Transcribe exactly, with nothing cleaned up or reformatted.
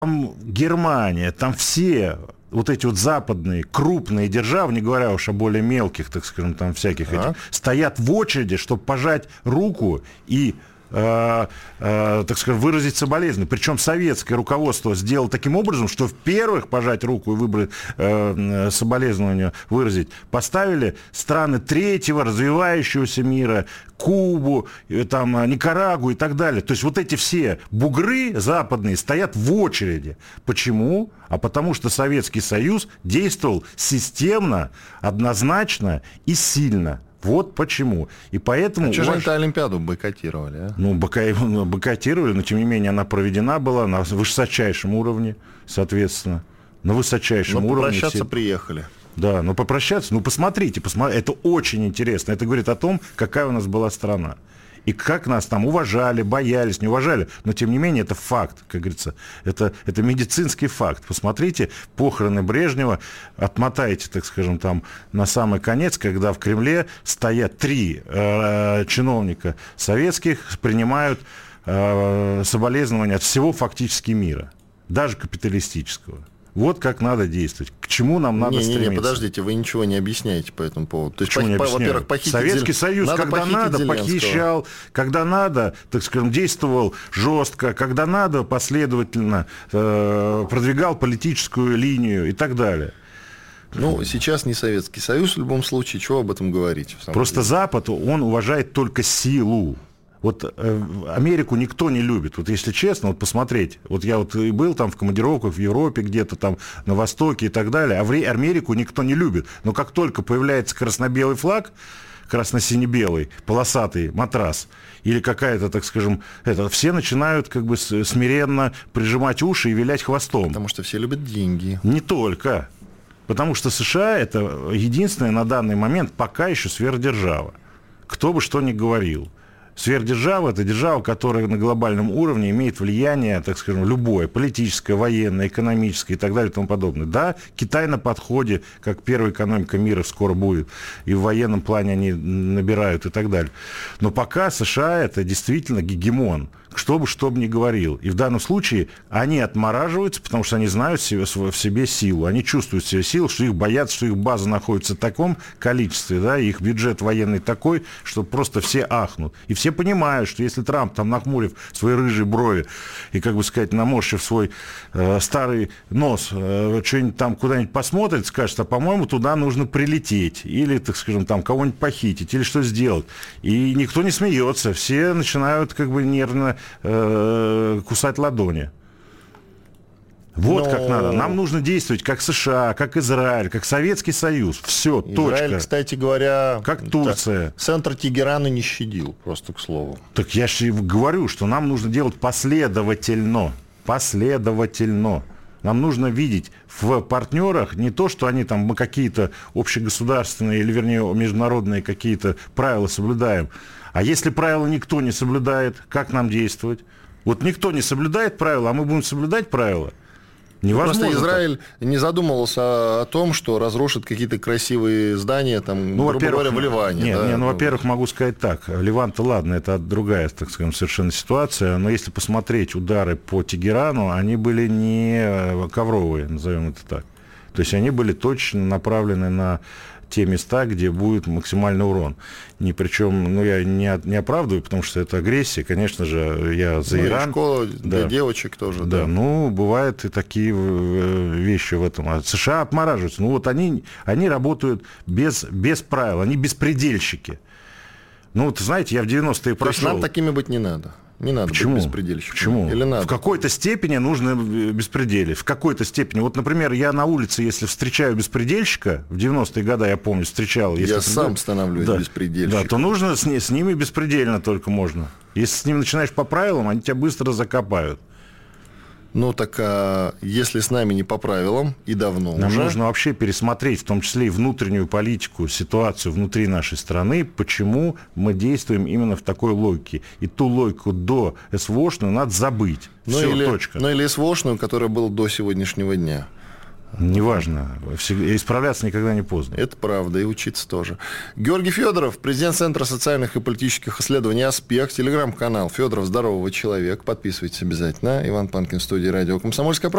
там Германия, там все вот эти вот западные крупные державы, не говоря уж о более мелких, так скажем, там всяких а? этих, стоят в очереди, чтобы пожать руку и Э, э, так сказать, выразить соболезнования. Причем советское руководство сделало таким образом, что в первых пожать руку и выбрать э, соболезнования выразить поставили страны третьего развивающегося мира, Кубу, там, Никарагуа и так далее. То есть вот эти все бугры западные стоят в очереди. Почему? А потому что Советский Союз действовал системно, однозначно и сильно. Вот почему. И поэтому... А что же ваш... они-то Олимпиаду бойкотировали? А? Ну, бойкотировали, но тем не менее она проведена была на высочайшем уровне, соответственно. На высочайшем но уровне. Попрощаться все... приехали. Да, но попрощаться, ну посмотрите, посмотрите, это очень интересно. Это говорит о том, какая у нас была страна. И как нас там уважали, боялись, не уважали. Но, тем не менее, это факт, как говорится. Это, это медицинский факт. Посмотрите, похороны Брежнева, отмотайте, так скажем, там на самый конец, когда в Кремле стоят три э, чиновника советских, принимают э, соболезнования от всего фактически мира, даже капиталистического. Вот как надо действовать. К чему нам надо не, стремиться. Не, не, подождите, вы ничего не объясняете по этому поводу. То есть, Почему не по, объясняю? Во-первых, похитить Советский Зел... Союз, надо когда надо, Зеленского. похищал, когда надо, так скажем, действовал жестко, когда надо, последовательно э, продвигал политическую линию и так далее. Ну, сейчас не Советский Союз в любом случае. Чего об этом говорить? Просто деле? Запад, он уважает только силу. Вот э, Америку никто не любит. Вот если честно, вот посмотреть. Вот я вот и был там в командировках в Европе, где-то там на Востоке и так далее. А в Америку никто не любит. Но как только появляется красно-белый флаг, красно-сине-белый, полосатый матрас, или какая-то, так скажем, это, все начинают как бы смиренно прижимать уши и вилять хвостом. Потому что все любят деньги. Не только. Потому что США это единственная на данный момент пока еще сверхдержава. Кто бы что ни говорил. Сверхдержава – это держава, которая на глобальном уровне имеет влияние, так скажем, любое, политическое, военное, экономическое и так далее и тому подобное. Да, Китай на подходе, как первая экономика мира скоро будет, и в военном плане они набирают и так далее. Но пока США – это действительно гегемон, что бы что бы ни говорил. И в данном случае они отмораживаются, потому что они знают в себе, в себе силу. Они чувствуют в себе силу, что их боятся, что их база находится в таком количестве, да, и их бюджет военный такой, что просто все ахнут. И все понимают, что если Трамп, там, нахмурив свои рыжие брови и, как бы сказать, наморщив свой э, старый нос, э, что-нибудь там куда-нибудь посмотрит, скажет, а, по-моему, туда нужно прилететь или, так скажем, там кого-нибудь похитить или что сделать. И никто не смеется. Все начинают, как бы, нервно кусать ладони. Вот Но... как надо. Нам нужно действовать как США, как Израиль, как Советский Союз. Все, Израиль, точка. Израиль, кстати говоря, как Турция. Центр Тегерана не щадил, просто к слову. Так я же говорю, что нам нужно делать последовательно. Последовательно. Нам нужно видеть в партнерах не то, что они там, мы какие-то общегосударственные или, вернее, международные какие-то правила соблюдаем. А если правила никто не соблюдает, как нам действовать? Вот никто не соблюдает правила, а мы будем соблюдать правила. Невозможно. Просто Израиль так. не задумывался о том, что разрушит какие-то красивые здания, там, ну, грубо говоря, в Ливане. Нет, да? нет, ну, во-первых, могу сказать так. Ливан-то ладно, это другая, так скажем, совершенно ситуация. Но если посмотреть удары по Тегерану, они были не ковровые, назовем это так. То есть они были точно направлены на те места, где будет максимальный урон. Ни причем, ну, я не, не оправдываю, потому что это агрессия, конечно же, я за ну, Иран. И школа для да. девочек тоже. Да, да, ну, бывают и такие вещи в этом. А США отмораживаются. Ну, вот они, они работают без, без правил, они беспредельщики. Ну, вот, знаете, я в девяностые прошел. То есть нам такими быть не надо? Не надо Почему? быть беспредельщиком. Почему? Или надо? В какой-то степени нужно беспределить. В какой-то степени. Вот, например, я на улице, если встречаю беспредельщика, в девяностые годы, я помню, встречал. Если я сам ты... становлюсь да. беспредельщиком. Да, то нужно с, с ними беспредельно только можно. Если с ними начинаешь по правилам, они тебя быстро закопают. Ну, так а если с нами не по правилам, и давно Нам уже... нужно вообще пересмотреть, в том числе и внутреннюю политику, ситуацию внутри нашей страны, почему мы действуем именно в такой логике. И ту логику до СВОшную надо забыть. Ну, Все, или, точка. Ну, или СВОшную, которая была до сегодняшнего дня. Неважно. Исправляться никогда не поздно. Это правда, и учиться тоже. Георгий Федоров, президент Центра социальных и политических исследований «Аспект», телеграм-канал «Федоров. Здорового человека». Подписывайтесь обязательно. Иван Панкин в студии радио «Комсомольская правда».